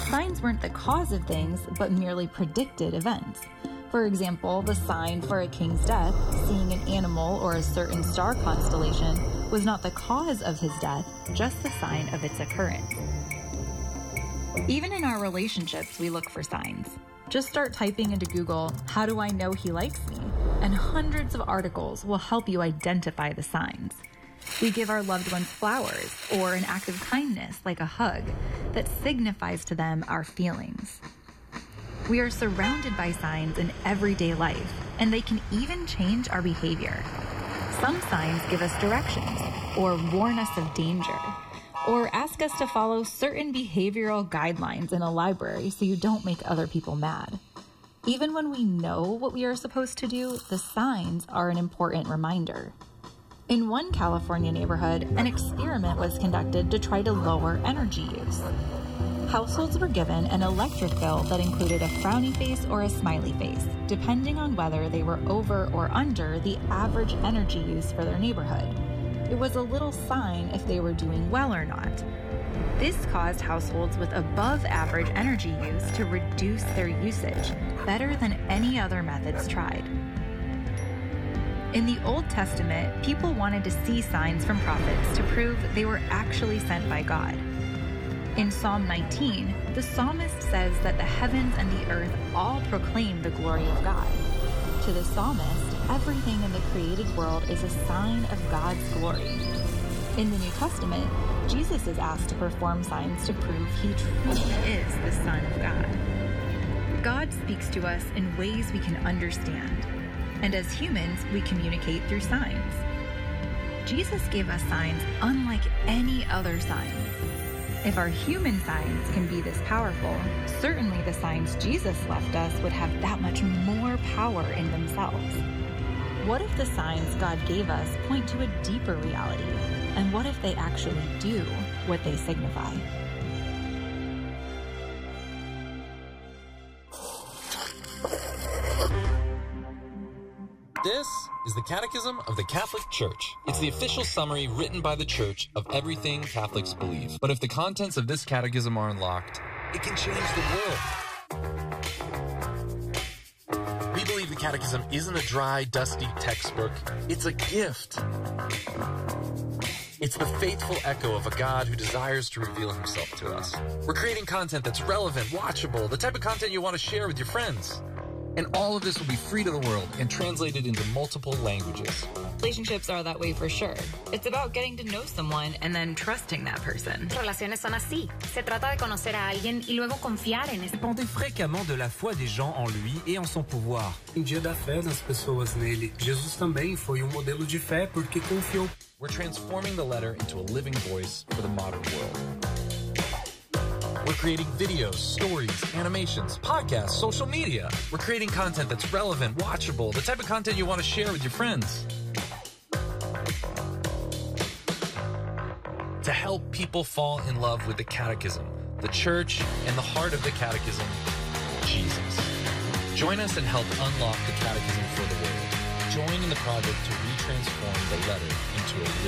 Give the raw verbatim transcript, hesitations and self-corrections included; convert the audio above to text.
Signs weren't the cause of things, but merely predicted events. For example, the sign for a king's death, seeing an animal or a certain star constellation, was not the cause of his death, just the sign of its occurrence. Even in our relationships, we look for signs. Just start typing into Google, "How do I know he likes me?" and hundreds of articles will help you identify the signs. We give our loved ones flowers or an act of kindness like a hug that signifies to them our feelings. We are surrounded by signs in everyday life, and they can even change our behavior. Some signs give us directions, or warn us of danger, or ask us to follow certain behavioral guidelines in a library so you don't make other people mad. Even when we know what we are supposed to do, the signs are an important reminder. In one California neighborhood, an experiment was conducted to try to lower energy use. Households were given an electric bill that included a frowny face or a smiley face, depending on whether they were over or under the average energy use for their neighborhood. It was a little sign if they were doing well or not. This caused households with above average energy use to reduce their usage, better than any other methods tried. In the Old Testament, people wanted to see signs from prophets to prove they were actually sent by God. In Psalm nineteen, the psalmist says that the heavens and the earth all proclaim the glory of God. To the psalmist, everything in the created world is a sign of God's glory. In the New Testament, Jesus is asked to perform signs to prove he truly is the Son of God. God speaks to us in ways we can understand, and as humans, we communicate through signs. Jesus gave us signs unlike any other signs. If our human signs can be this powerful, certainly the signs Jesus left us would have that much more power in themselves. What if the signs God gave us point to a deeper reality? And what if they actually do what they signify? This is the Catechism of the Catholic Church. It's the official summary written by the Church of everything Catholics believe. But if the contents of this catechism are unlocked, it can change the world. We believe the Catechism isn't a dry, dusty textbook. It's a gift. It's the faithful echo of a God who desires to reveal himself to us. We're creating content that's relevant, watchable, the type of content you want to share with your friends. And all of this will be free to the world and translated into multiple languages. Relationships are that way for sure. It's about getting to know someone and then trusting that person. Relaciones son así. Se trata de conocer a alguien y luego confiar en ese. Dépendez fréquemment de la foi des gens en lui et en son pouvoir. Em dia da fé das pessoas nele, Jesus também foi um modelo de fé porque confiou. We're transforming the letter into a living voice for the modern world. We're creating videos, stories, animations, podcasts, social media. We're creating content that's relevant, watchable, the type of content you want to share with your friends. To help people fall in love with the Catechism, the Church, and the heart of the Catechism, Jesus. Join us and help unlock the Catechism for the world. Join in the project to retransform the letter into a living